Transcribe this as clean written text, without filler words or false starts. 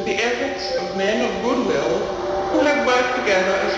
the efforts of men of goodwill who have worked together as